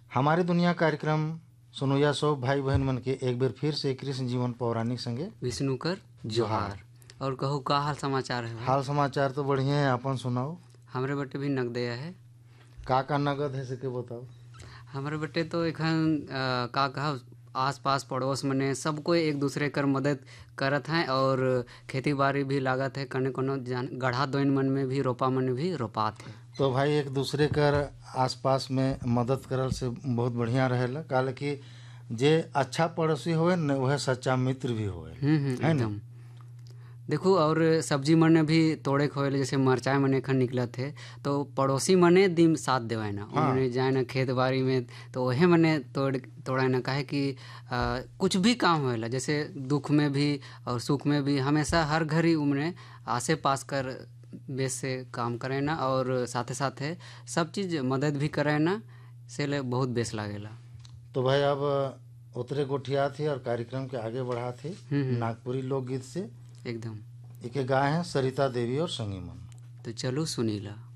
हमारी दुनिया कार्यक्रम सुनुया सब भाई बहन मन के एक बार फिर से कृष्ण जीवन पौराणिक संगे विष्णु कर जोहार। और कहू का हाल समाचार है भाई? हाल समाचार तो बढ़िया है, अपन सुनाओ। हमरे बटे भी नगदया है। का नगद है सके बताओ। हमरे बटे तो एखन का कहा आस पास पड़ोस मने सब कोई एक दूसरे कर मदद करत हैं और खेती बाड़ी भी लागत है कने कोनो गढ़ा दोइन मन में भी रोपा मन भी रोपात है। तो भाई एक दूसरे कर आसपास में मदद करल से बहुत बढ़िया रहेला, काले कि जे अच्छा पड़ोसी होए न वह सच्चा मित्र भी होए, है ना। देखो और सब्जी मने भी तोड़े खोले जैसे मरचाई मने एखन निकलत है तो पड़ोसी मने दिन साथ देवाए ना। हाँ। उन्हें जाए ना खेत बाड़ी में तो वही मने तोड़ाए ना, काहे कि कुछ भी काम होएला जैसे दुख में भी और सुख में भी हमेशा हर घड़ी उमने आसे पास कर बेस से काम करे ना और साथे साथे सब चीज़ मदद भी करे ना, से ले बहुत बेस लागेला। तो भाई अब उतरे गोठिया थे और कार्यक्रम के आगे बढ़ा थे नागपुरी लोकगीत से। एकदम एक गाय हैं सरिता देवी और संगीमन। तो चलो सुनीला।